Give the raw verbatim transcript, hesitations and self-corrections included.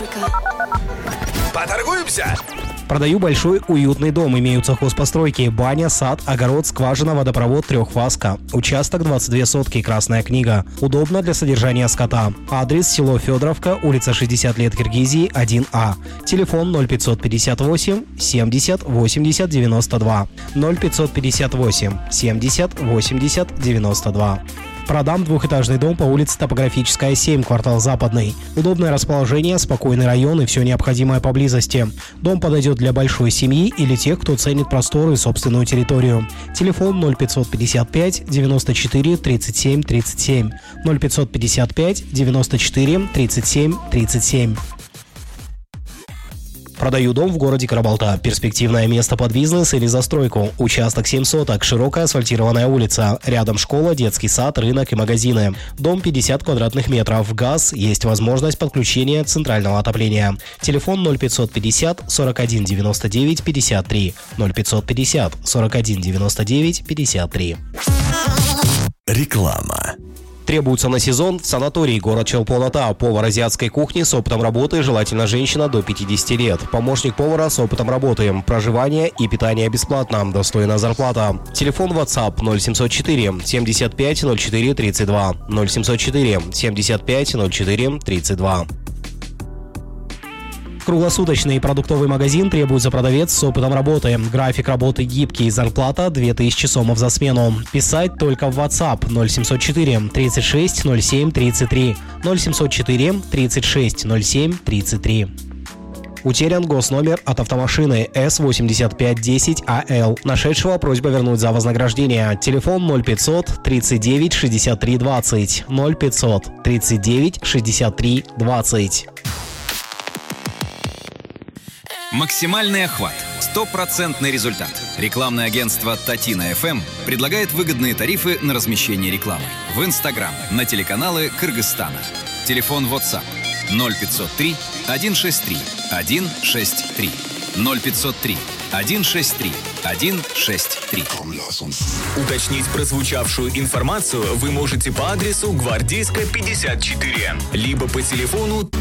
Лапенко. Поторгуемся? Продаю большой уютный дом. Имеются хозпостройки: баня, сад, огород, скважина, водопровод, трехфазка. Участок двадцать две сотки, Красная книга. Удобно для содержания скота. Адрес: село Федоровка, улица шестьдесят лет Киргизии, один А. Телефон ноль пятьсот пятьдесят восемь семьдесят восемьдесят девяносто два. ноль пятьсот пятьдесят восемь семьдесят восемьдесят девяносто два. Продам двухэтажный дом по улице Топографическая, семь, квартал Западный. Удобное расположение, спокойный район и все необходимое поблизости. Дом подойдет для большой семьи или тех, кто ценит просторы и собственную территорию. Телефон ноль пятьсот пятьдесят пять девяносто четыре тридцать семь тридцать семь. ноль пятьсот пятьдесят пять девяносто четыре тридцать семь тридцать семь. Продаю дом в городе Карабалта. Перспективное место под бизнес или застройку. Участок семь соток, широкая асфальтированная улица. Рядом школа, детский сад, рынок и магазины. Дом пятьдесят квадратных метров. Газ, есть возможность подключения центрального отопления. Телефон ноль пятьсот пятьдесят сорок один девяносто девять пятьдесят три. ноль пятьсот пятьдесят сорок один девяносто девять пятьдесят три. Реклама. Требуется на сезон в санатории город Чолпон-Ата. Повар азиатской кухни с опытом работы, желательно женщина до пятидесяти лет. Помощник повара с опытом работы. Проживание и питание бесплатно. Достойная зарплата. Телефон WhatsApp ноль семьсот четыре семьдесят пять ноль четыре тридцать два. ноль семьсот четыре семьдесят пять ноль четыре тридцать два. Круглосуточный продуктовый магазин, требуется продавец с опытом работы. График работы гибкий, зарплата две тысячи сомов за смену. Писать только в WhatsApp ноль семьсот четыре тридцать шесть ноль семь тридцать три. ноль семьсот четыре тридцать шесть ноль семь тридцать три. Утерян госномер от автомашины эс восемьдесят пять десять А Л. Нашедшего просьба вернуть за вознаграждение. Телефон ноль пятьсот тридцать девять шестьдесят три двадцать. ноль пятьсот тридцать девять шестьдесят три двадцать. Максимальный охват. Стопроцентный результат. Рекламное агентство Татина эф эм предлагает выгодные тарифы на размещение рекламы в Инстаграм, на телеканалы Кыргызстана. Телефон WhatsApp ноль пятьсот три сто шестьдесят три сто шестьдесят три. ноль пятьсот три сто шестьдесят три сто шестьдесят три. Уточнить прозвучавшую информацию вы можете по адресу Гвардейская, пятьдесят четыре, либо по телефону